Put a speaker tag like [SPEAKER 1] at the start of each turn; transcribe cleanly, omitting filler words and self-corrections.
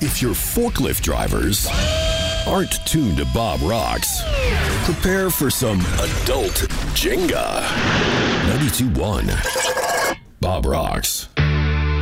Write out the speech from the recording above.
[SPEAKER 1] If your forklift drivers aren't tuned to Bob Rocks, prepare for some adult Jenga. 92.1 Bob Rocks.